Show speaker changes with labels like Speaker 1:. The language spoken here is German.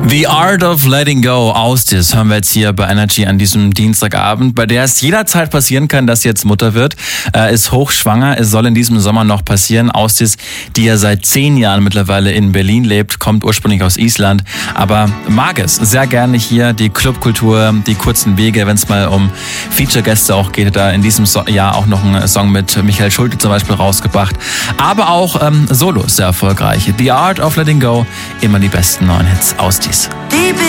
Speaker 1: The Art of Letting Go, Austis, hören wir jetzt hier bei Energy an diesem Dienstagabend, bei der es jederzeit passieren kann, dass sie jetzt Mutter wird, ist hochschwanger. Es soll in diesem Sommer noch passieren. Austis, die ja seit 10 Jahren mittlerweile in Berlin lebt, kommt ursprünglich aus Island, aber mag es sehr gerne hier, die Clubkultur, die kurzen Wege, wenn es mal um Feature-Gäste auch geht. Da in diesem Jahr auch noch einen Song mit Michael Schulte zum Beispiel rausgebracht, aber auch Solo sehr erfolgreich. The Art of Letting Go, immer die besten neuen Hits. Austis.
Speaker 2: Deep